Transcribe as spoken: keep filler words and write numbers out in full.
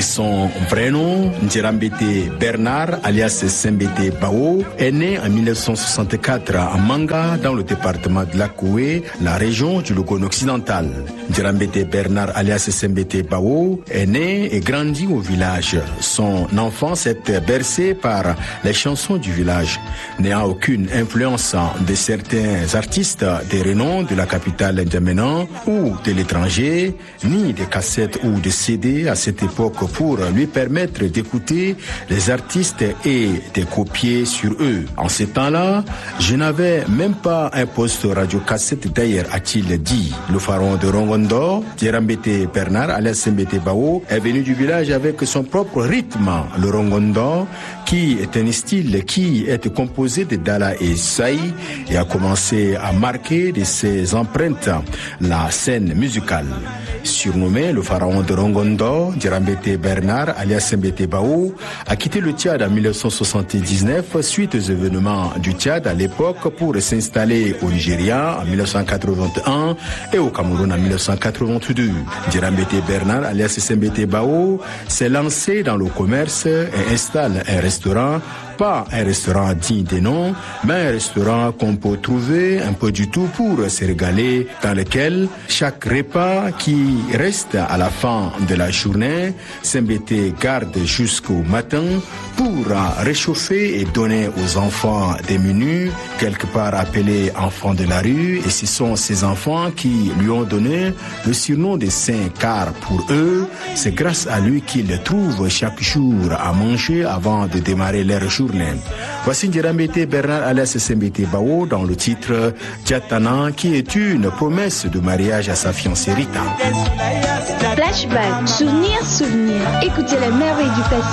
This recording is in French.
son vrai nom, Ndirambete Bernard, alias Sembete Bao, est né en mille neuf cent soixante-quatre à Manga, dans le département de l'Akoué, la région du Logone occidental. Ndirambete Bernard, alias Sembete Bao, est né et grandi au village. Son enfance est bercée par les chansons du village, n'ayant aucune influence de certains artistes des renoms de la capitale N'Djamena ou de l'étranger, ni des cassettes ou des C D à cette époque pour lui permettre d'écouter les artistes et de copier sur eux. En ce temps-là, je n'avais même pas un poste radio-cassette d'ailleurs, a-t-il dit. Le pharaon de Rongondo, Ndirambete Bernard, alias Sembete Bao, est venu du village avec son propre rythme, le Rongondo, qui est un style qui est composé de Dala et Saï et a commencé à marquer de ses empreintes la scène musicale. Surnommé le pharaon de Rongondo, Ndirambete Bernard, alias Sembete Bao, a quitté le Tchad en mille neuf cent soixante-dix-neuf suite aux événements du Tchad à l'époque pour s'installer au Nigeria en mille neuf cent quatre-vingt-un et au Cameroun en mille neuf cent quatre-vingt-deux. Ndirambete Bernard, alias Sembete Bao, s'est lancé dans le commerce et installe un restaurant, pas un restaurant digne des noms, mais un restaurant qu'on peut trouver un peu du tout pour se régaler, dans lequel chaque repas qui reste à la fin de la journée, Sembete garde jusqu'au matin pour réchauffer et donner aux enfants des menus, quelque part appelés enfants de la rue, et ce sont ces enfants qui lui ont donné le surnom de Saint, car pour eux, c'est grâce à lui qu'ils trouvent chaque jour à manger avant de démarrer leur journée. Voici Ndirambete Bernard, alias Sembete Bao, dans le titre Djatana, qui est une promesse de mariage à sa fiancée Rita. Flashback, souvenirs, souvenirs. Écoutez les merveilles du passé